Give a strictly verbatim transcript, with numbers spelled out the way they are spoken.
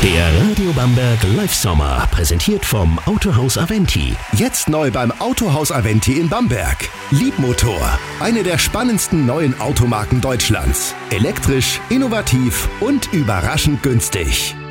Der Radio Bamberg Live Sommer, präsentiert vom Autohaus Aventi. Jetzt neu beim Autohaus Aventi in Bamberg. Liebmotor, eine der spannendsten neuen Automarken Deutschlands. Elektrisch, innovativ und überraschend günstig.